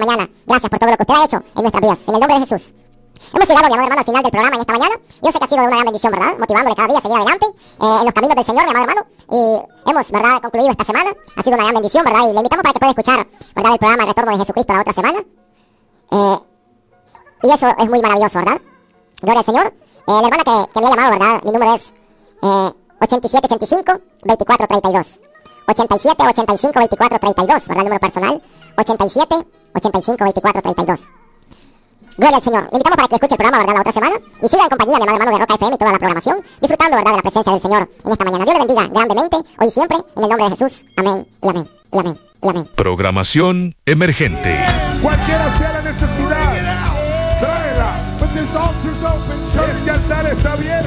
mañana. Gracias por todo lo que usted ha hecho en nuestras vidas. En el nombre de Jesús. Hemos llegado, mi amado hermano, al final del programa en esta mañana. Yo sé que ha sido de una gran bendición, ¿verdad? Motivándole cada día a seguir adelante en los caminos del Señor, mi amado hermano. Y hemos, ¿verdad?, concluido esta semana. Ha sido una gran bendición, ¿verdad? Y le invitamos para que pueda escuchar, ¿verdad?, el programa El Retorno de Jesucristo la otra semana. Y eso es muy maravilloso, ¿verdad? Gloria al Señor. La hermana que me ha llamado, ¿verdad? Mi número es 8785-2432. 8785-2432, ¿verdad? El número personal. 8785-2432. Gloria al Señor. Le invitamos para que escuche el programa, ¿verdad?, la otra semana. Y siga en compañía, mi amado hermano, de Roca FM y toda la programación, disfrutando, ¿verdad?, de la presencia del Señor en esta mañana. Dios le bendiga grandemente, hoy y siempre, en el nombre de Jesús. Amén, y amén, y amén, y amén. Programación emergente. Cualquiera sea la necesidad, tráela. Este altar está bien.